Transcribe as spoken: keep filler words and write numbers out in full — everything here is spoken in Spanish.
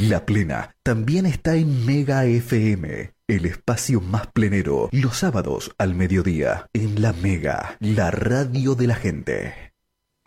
La Plena también está en Mega F M, el espacio más plenero, los sábados al mediodía, en La Mega, la radio de la gente.